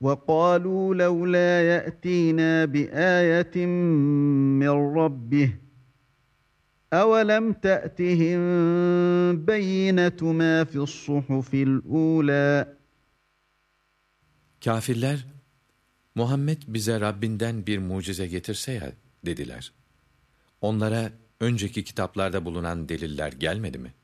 وَقَالُوا لَوْلَا يَأْتِينَا بِآيَةٍ مِّن رَّبِّهِ أَوَلَمْ تَأْتِهِم بَيِّنَةُ مَا فِي الصُّحُفِ الْأُولَى. Kâfirler, Muhammed bize Rabbinden bir mucize getirse ya dediler. Onlara önceki kitaplarda bulunan deliller gelmedi mi?